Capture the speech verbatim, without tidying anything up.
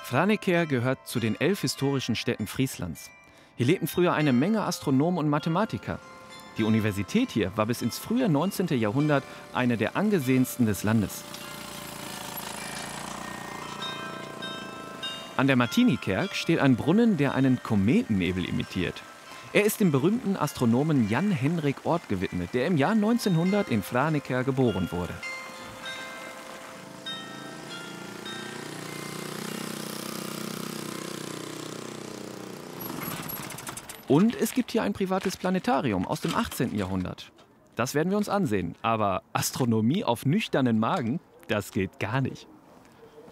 Franeker gehört zu den elf historischen Städten Frieslands. Hier lebten früher eine Menge Astronomen und Mathematiker. Die Universität hier war bis ins frühe neunzehnte. Jahrhundert eine der angesehensten des Landes. An der Martinikerk steht ein Brunnen, der einen Kometennebel imitiert. Er ist dem berühmten Astronomen Jan Henrik Oort gewidmet, der im Jahr neunzehnhundert in Franeker geboren wurde. Und es gibt hier ein privates Planetarium aus dem achtzehnten. Jahrhundert. Das werden wir uns ansehen. Aber Astronomie auf nüchternen Magen, das geht gar nicht.